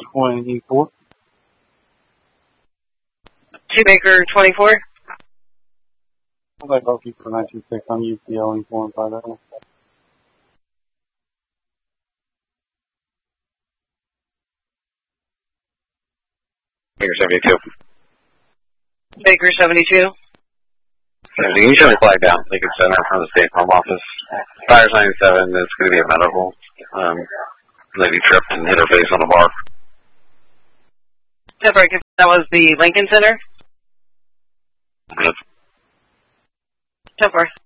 24. 2 Baker 24. I'd like to keep for 926 on UCL and 415. Baker 72. Baker 72. You can show me flag down. Lincoln Center from the State Farm Office. Fires 97, it's going to be a medical. Lady tripped and hit her face on the bar. That was the Lincoln Center? Yes. 10-4.